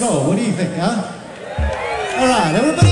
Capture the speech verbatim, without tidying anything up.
go. What do you think, huh? All right, everybody.